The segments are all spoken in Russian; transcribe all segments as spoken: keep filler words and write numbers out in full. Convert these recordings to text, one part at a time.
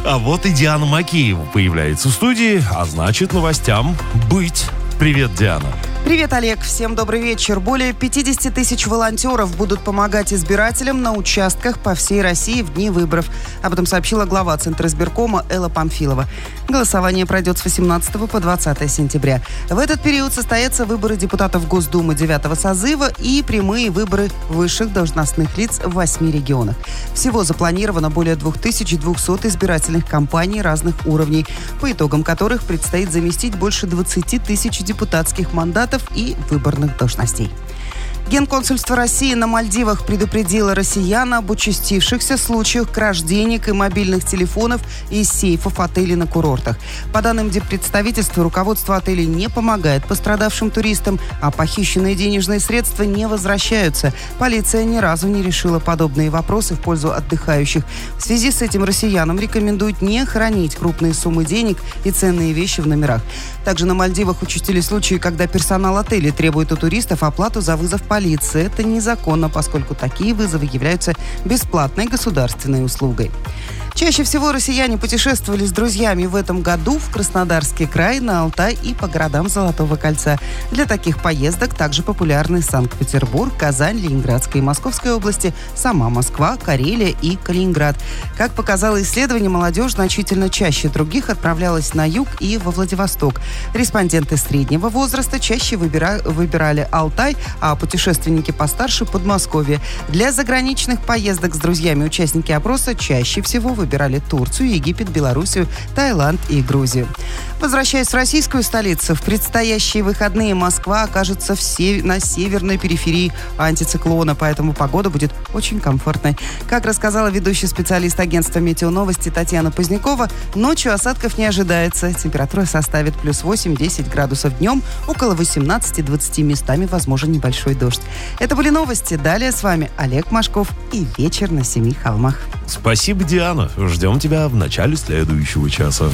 А вот и Диана Макеева появляется в студии, а значит, новостям быть. Привет, Диана. Привет, Олег. Всем добрый вечер. Более пятьдесят тысяч волонтеров будут помогать избирателям на участках по всей России в дни выборов. Об этом сообщила глава Центра избиркома Элла Памфилова. Голосование пройдет с восемнадцатого по двадцатое сентября. В этот период состоятся выборы депутатов Госдумы девятого созыва и прямые выборы высших должностных лиц в восьми регионах. Всего запланировано более две тысячи двести избирательных кампаний разных уровней, по итогам которых предстоит заместить больше двадцать тысяч депутатских мандатов и выборных должностей. Генконсульство России на Мальдивах предупредило россиян об участившихся случаях кражи денег и мобильных телефонов из сейфов отелей на курортах. По данным диппредставительства, руководство отелей не помогает пострадавшим туристам, а похищенные денежные средства не возвращаются. Полиция ни разу не решила подобные вопросы в пользу отдыхающих. В связи с этим россиянам рекомендуют не хранить крупные суммы денег и ценные вещи в номерах. Также на Мальдивах участились случаи, когда персонал отелей требует у туристов оплату за вызов полиции. Это незаконно, поскольку такие вызовы являются бесплатной государственной услугой. Чаще всего россияне путешествовали с друзьями в этом году в Краснодарский край, на Алтай и по городам Золотого кольца. Для таких поездок также популярны Санкт-Петербург, Казань, Ленинградская и Московская области, сама Москва, Карелия и Калининград. Как показало исследование, молодежь значительно чаще других отправлялась на юг и во Владивосток. Респонденты среднего возраста чаще выбира... выбирали Алтай, а путешественники постарше – Подмосковье. Для заграничных поездок с друзьями участники опроса чаще всего выбирали Выбирали Турцию, Египет, Белоруссию, Таиланд и Грузию. Возвращаясь в российскую столицу, в предстоящие выходные Москва окажется в сев... на северной периферии антициклона, поэтому погода будет очень комфортной. Как рассказала ведущий специалист агентства «Метеоновости» Татьяна Позднякова, ночью осадков не ожидается. Температура составит плюс восемь-десять градусов днем, около восемнадцать-двадцать местами возможен небольшой дождь. Это были новости. Далее с вами Олег Машков и «Вечер на семи холмах». Спасибо, Диана. Ждем тебя в начале следующего часа.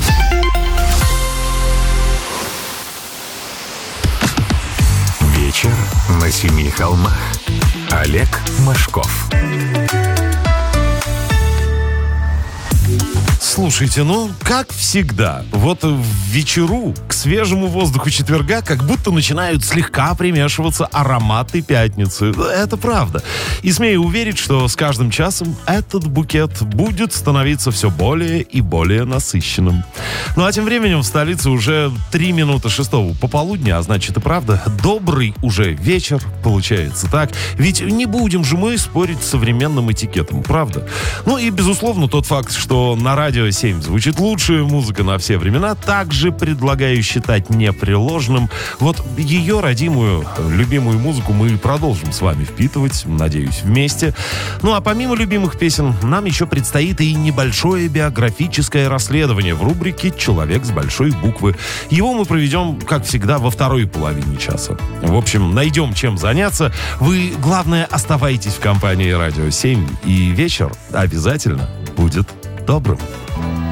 Вечер на семи холмах. Олег Машков. Слушайте, ну, как всегда, вот в вечеру к свежему воздуху четверга как будто начинают слегка примешиваться ароматы пятницы. Это правда. И смею уверить, что с каждым часом этот букет будет становиться все более и более насыщенным. Ну, а тем временем в столице уже три минуты шестого пополудни, а значит и правда, добрый уже вечер получается, так? Ведь не будем же мы спорить с современным этикетом, правда? Ну и, безусловно, тот факт, что на радио семь звучит лучшая музыка на все времена, также предлагаю считать непреложным. Вот ее родимую, любимую музыку мы продолжим с вами впитывать, надеюсь, вместе. Ну а помимо любимых песен, нам еще предстоит и небольшое биографическое расследование в рубрике «Человек с большой буквы». Его мы проведем, как всегда, во второй половине часа. В общем, найдем чем заняться. Вы, главное, оставайтесь в компании радио семь, и вечер обязательно будет добрым.